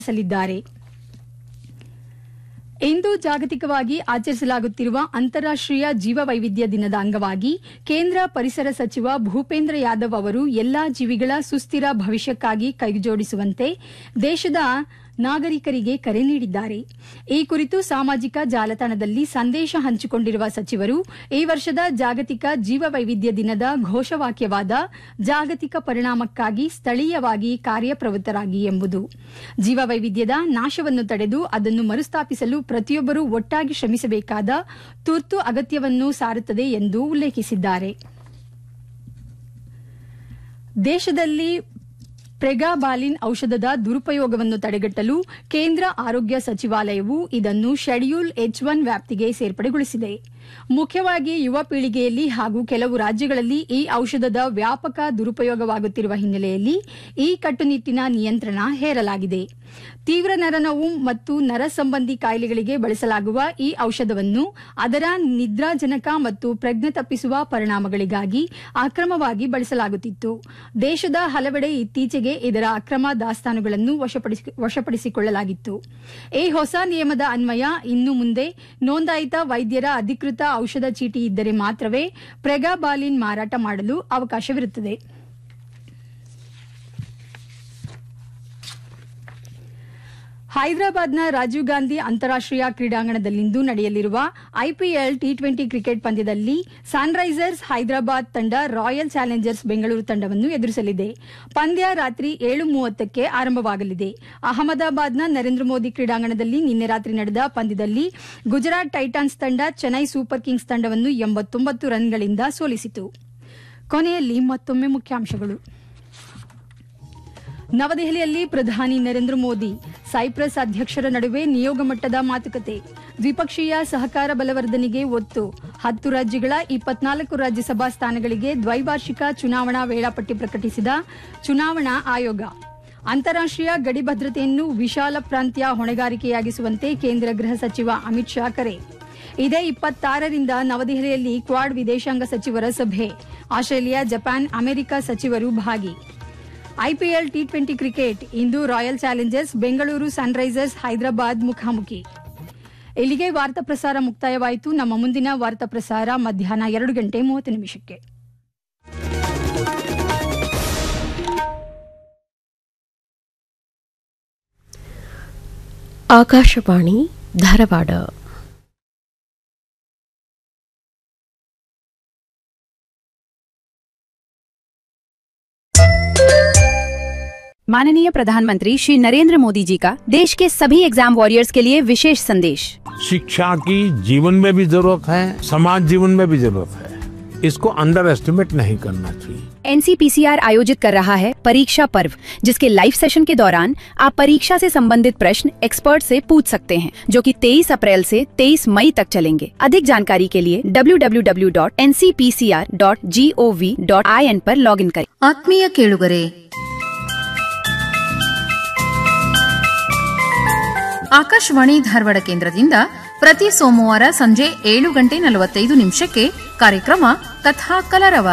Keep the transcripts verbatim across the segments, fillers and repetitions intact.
ಸಲ್ಲಿದ್ದಾರೆ. ಇಂದು ಜಾಗತಿಕವಾಗಿ ಆಚರಿಸಲಾಗುತ್ತಿರುವ ಅಂತಾರಾಷ್ಟೀಯ ಜೀವವೈವಿಧ್ಯ ದಿನದ ಅಂಗವಾಗಿ ಕೇಂದ್ರ ಪರಿಸರ ಸಚಿವ ಭೂಪೇಂದ್ರ ಯಾದವ್ ಅವರು ಎಲ್ಲಾ ಜೀವಿಗಳ ಸುಸ್ಥಿರ ಭವಿಷ್ಯಕ್ಕಾಗಿ ಕೈಜೋಡಿಸುವಂತೆ ದೇಶದ ನಾಗರಿಕರಿಗೆ ಕರೆ ನೀಡಿದ್ದಾರೆ. ಈ ಕುರಿತು ಸಾಮಾಜಿಕ ಜಾಲತಾಣದಲ್ಲಿ ಸಂದೇಶ ಹಂಚಿಕೊಂಡಿರುವ ಸಚಿವರು ಈ ವರ್ಷದ ಜಾಗತಿಕ ಜೀವವೈವಿಧ್ಯ ದಿನದ ಘೋಷವಾಕ್ಯವಾದ ಜಾಗತಿಕ ಪರಿಣಾಮಕ್ಕಾಗಿ ಸ್ಥಳೀಯವಾಗಿ ಕಾರ್ಯಪ್ರವೃತ್ತರಾಗಿ ಎಂಬುದು ಜೀವವೈವಿಧ್ಯದ ನಾಶವನ್ನು ತಡೆದು ಅದನ್ನು ಮರುಸ್ಥಾಪಿಸಲು ಪ್ರತಿಯೊಬ್ಬರೂ ಒಟ್ಟಾಗಿ ಶ್ರಮಿಸಬೇಕಾದ ತುರ್ತು ಅಗತ್ಯವನ್ನು ಸಾರುತ್ತದೆ ಎಂದು ಉಲ್ಲೇಖಿಸಿದ್ದಾರೆ. ದೇಶದಲ್ಲಿ ಪ್ರೆಗಾಬಾಲಿನ್ ಔಷಧದ ದುರುಪಯೋಗವನ್ನು ತಡೆಗಟ್ಟಲು ಕೇಂದ್ರ ಆರೋಗ್ಯ ಸಚಿವಾಲಯವು ಇದನ್ನು ಶೆಡ್ಯೂಲ್ ಎಚ್ ಒನ್ ವ್ಯಾಪ್ತಿಗೆ ಸೇರ್ಪಡೆಗೊಳಿಸಿದೆ. ಮುಖ್ಯವಾಗಿ ಯುವ ಪೀಳಿಗೆಯಲ್ಲಿ ಹಾಗೂ ಕೆಲವು ರಾಜ್ಯಗಳಲ್ಲಿ ಈ ಔಷಧದ ವ್ಯಾಪಕ ದುರುಪಯೋಗವಾಗುತ್ತಿರುವ ಹಿನ್ನೆಲೆಯಲ್ಲಿ ಈ ಕಟ್ಟುನಿಟ್ಟಿನ ನಿಯಂತ್ರಣ ಹೇರಲಾಗಿದೆ. ತೀವ್ರ ನರನೋವು ಮತ್ತು ನರ ಸಂಬಂಧಿ ಕಾಯಿಲೆಗಳಿಗೆ ಬಳಸಲಾಗುವ ಈ ಔಷಧವನ್ನು ಅದರ ನಿದ್ರಾಜನಕ ಮತ್ತು ಪ್ರಜ್ಞೆ ತಪ್ಪಿಸುವ ಪರಿಣಾಮಗಳಿಗಾಗಿ ಅಕ್ರಮವಾಗಿ ಬಳಸಲಾಗುತ್ತಿತ್ತು. ದೇಶದ ಹಲವೆಡೆ ಇತ್ತೀಚೆಗೆ ಇದರ ಅಕ್ರಮ ದಾಸ್ತಾನುಗಳನ್ನು ವಶಪಡಿಸಿಕೊಳ್ಳಲಾಗಿತ್ತು. ಈ ಹೊಸ ನಿಯಮದ ಅನ್ವಯ ಇನ್ನು ಮುಂದೆ ನೋಂದಾಯಿತ ವೈದ್ಯರ ಅಧಿಕೃತ ಔಷಧ ಚೀಟಿ ಇದ್ದರೆ ಮಾತ್ರವೇ ಪ್ರೆಗಾಬಾಲಿನ್ ಮಾರಾಟ ಮಾಡಲು ಅವಕಾಶವಿರುತ್ತದೆ. ಹೈದರಾಬಾದ್ನ ರಾಜೀವ್ ಗಾಂಧಿ ಅಂತಾರಾಷ್ಟೀಯ ಕ್ರೀಡಾಂಗಣದಲ್ಲಿಂದು ನಡೆಯಲಿರುವ ಐಪಿಎಲ್ ಟಿ ಟ್ವೆಂಟಿ ಕ್ರಿಕೆಟ್ ಪಂದ್ಯದಲ್ಲಿ ಸನ್ರೈಸರ್ಸ್ ಹೈದರಾಬಾದ್ ತಂಡ ರಾಯಲ್ ಚಾಲೆಂಜರ್ಸ್ ಬೆಂಗಳೂರು ತಂಡವನ್ನು ಎದುರಿಸಲಿದೆ. ಪಂದ್ಯ ರಾತ್ರಿ ಏಳು ಮೂವತ್ತಕ್ಕೆ ಆರಂಭವಾಗಲಿದೆ. ಅಹಮದಾಬಾದ್ನ ನರೇಂದ್ರ ಮೋದಿ ಕ್ರೀಡಾಂಗಣದಲ್ಲಿ ನಿನ್ನೆ ರಾತ್ರಿ ನಡೆದ ಪಂದ್ಯದಲ್ಲಿ ಗುಜರಾತ್ ಟೈಟಾನ್ಸ್ ತಂಡ ಚೆನ್ನೈ ಸೂಪರ್ ಕಿಂಗ್ಸ್ ತಂಡವನ್ನು ಎಂಬತ್ತೊಂಬತ್ತು ರನ್ಗಳಿಂದ ಸೋಲಿಸಿತು. ಕೊನೆಯಲ್ಲಿ ಮತ್ತೊಮ್ಮೆ ಮುಖ್ಯಾಂಶಗಳು. ನವದೆಹಲಿಯಲ್ಲಿ ಪ್ರಧಾನಿ ನರೇಂದ್ರ ಮೋದಿ ಸೈಪ್ರಸ್ ಅಧ್ಯಕ್ಷರ ನಡುವೆ ನಿಯೋಗ ಮಟ್ಟದ ಮಾತುಕತೆ. ದ್ವಿಪಕ್ಷೀಯ ಸಹಕಾರ ಬಲವರ್ಧನೆಗೆ ಒತ್ತು. ಹತ್ತು ರಾಜ್ಯಗಳ ಇಪ್ಪತ್ನಾಲ್ಕು ರಾಜ್ಯಸಭಾ ಸ್ಥಾನಗಳಿಗೆ ದ್ವೈವಾರ್ಷಿಕ ಚುನಾವಣಾ ವೇಳಾಪಟ್ಟಿ ಪ್ರಕಟಿಸಿದ ಚುನಾವಣಾ ಆಯೋಗ. ಅಂತಾರಾಷ್ಟೀಯ ಗಡಿ ಭದ್ರತೆಯನ್ನು ವಿಶಾಲ ಪ್ರಾಂತ್ಯ ಹೊಣೆಗಾರಿಕೆಯಾಗಿಸುವಂತೆ ಕೇಂದ್ರ ಗೃಹ ಸಚಿವ ಅಮಿತ್ ಶಾ ಕರೆ. ಇದೇ ಇಪ್ಪತ್ತಾರರಿಂದ ನವದೆಹಲಿಯಲ್ಲಿ ಕ್ವಾಡ್ ವಿದೇಶಾಂಗ ಸಚಿವರ ಸಭೆ. ಆಸ್ಟ್ರೇಲಿಯಾ, ಜಪಾನ್, ಅಮೆರಿಕ ಸಚಿವರು ಭಾಗಿ. ಐಪಿಎಲ್ ಟಿ ಟ್ವೆಂಟಿ ಕ್ರಿಕೆಟ್ ಇಂದು royal Challengers Bengaluru Sunrisers Hyderabad ಮುಖಾಮುಖಿ. ಇಲ್ಲಿಗೆ ವಾರ್ತಾ ಪ್ರಸಾರ ಮುಕ್ತಾಯವಾಯಿತು. ನಮ್ಮ ಮುಂದಿನ ವಾರ್ತಾ ಪ್ರಸಾರ ಮಧ್ಯಾಹ್ನ ಎರಡು ಗಂಟೆ ಮೂವತ್ತು ನಿಮಿಷಕ್ಕೆ. ಆಕಾಶವಾಣಿ ಧಾರವಾಡ. माननीय प्रधानमंत्री श्री नरेंद्र मोदी जी का देश के सभी एग्जाम वॉरियर्स के लिए विशेष संदेश. शिक्षा की जीवन में भी जरूरत है, समाज जीवन में भी जरूरत है. इसको अंडर एस्टिमेट नहीं करना चाहिए. एनसीपीसीआर आयोजित कर रहा है परीक्षा पर्व, जिसके लाइव सेशन के दौरान आप परीक्षा से संबंधित प्रश्न एक्सपर्ट से पूछ सकते हैं, जो कि तेईस अप्रैल से तेईस मई तक चलेंगे. अधिक जानकारी के लिए W W W dot N C P C R dot G O V dot I N पर लॉग इन करें. ಆತ್ಮೀಯ ಕೇಳುಗರೆ, ಆಕಾಶವಾಣಿ ಧಾರವಾಡ ಕೇಂದ್ರದಿಂದ ಪ್ರತಿ ಸೋಮವಾರ ಸಂಜೆ ಏಳು ಗಂಟೆ ನಲವತ್ತೈದು ನಿಮಿಷಕ್ಕೆ ಕಾರ್ಯಕ್ರಮ ಕಥಾ ಕಲರವ.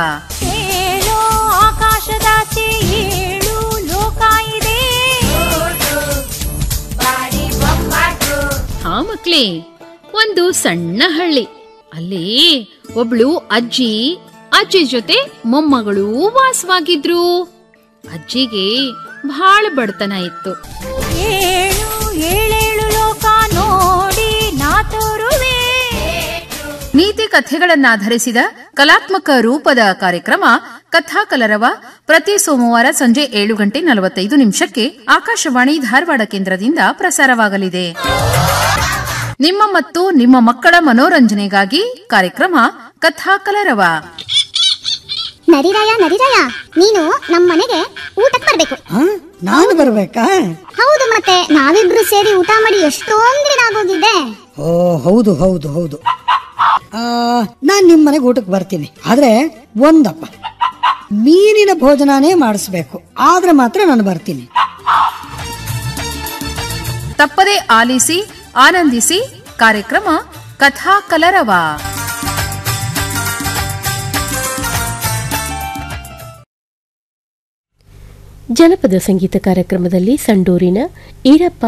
ಆಕಾಶದಾಚೆ ಏಳು ಲೋಕ ಇದೆ. ಹಾ ಮಕ್ಳೇ, ಒಂದು ಸಣ್ಣ ಹಳ್ಳಿ, ಅಲ್ಲಿ ಒಬ್ಳು ಅಜ್ಜಿ ಅಜ್ಜಿ ಜೊತೆ ಮೊಮ್ಮಗಳು ವಾಸವಾಗಿದ್ರು. ಅಜ್ಜಿಗೆ ಬಹಳ ಬಡತನ ಇತ್ತು. ಏಳು ಏಳೇಳು ಲೋಕ ನೋಡಿ ನಾ ತೋರುವೆ. ನೀತಿ ಕಥೆಗಳನ್ನಾಧರಿಸಿದ ಕಲಾತ್ಮಕ ರೂಪದ ಕಾರ್ಯಕ್ರಮ ಕಥಾ ಕಲರವ ಪ್ರತಿ ಸೋಮವಾರ ಸಂಜೆ ಏಳು ಗಂಟೆ ನಲವತ್ತೈದು ನಿಮಿಷಕ್ಕೆ ಆಕಾಶವಾಣಿ ಧಾರವಾಡ ಕೇಂದ್ರದಿಂದ ಪ್ರಸಾರವಾಗಲಿದೆ. ನಿಮ್ಮ ಮತ್ತು ನಿಮ್ಮ ಮಕ್ಕಳ ಮನೋರಂಜನೆಗಾಗಿ ಕಾರ್ಯಕ್ರಮ ಕಥಾ ಕಲರವ. ನರಿರಾಯ ನರಿರಾಯ, ನೀನು ನಮ್ಮ ಮನೆಗೆ ಊಟಕ್ಕೆ ಬರ್ಬೇಕು. ನಾನು ಬರ್ಬೇಕಾ? ಹೌದು, ಮತ್ತೆ ನಾವಿಬ್ರು ಸೇರಿ ಊಟ ಮಾಡಿ ಎಷ್ಟೊಂದ್ ದಿನ ಆಗೋಗಿದೆ. ಓ ಹೌದು ಹೌದು ಹೌದು, ನಾನ್ ನಿಮ್ ಮನೆಗೆ ಊಟಕ್ಕೆ ಬರ್ತೀನಿ. ಆದ್ರೆ ಒಂದಪ್ಪ, ಮೀನಿನ ಭೋಜನಾನೇ ಮಾಡಿಸ್ಬೇಕು. ಆದ್ರೆ ಮಾತ್ರ ನಾನು ಬರ್ತೀನಿ. ತಪ್ಪದೆ ಆಲಿಸಿ ಆನಂದಿಸಿ ಕಾರ್ಯಕ್ರಮ ಕಥಾ ಕಲರವ. ಜನಪದ ಸಂಗೀತ ಕಾರ್ಯಕ್ರಮದಲ್ಲಿ ಸಂಡೂರಿನ ಈರಪ್ಪ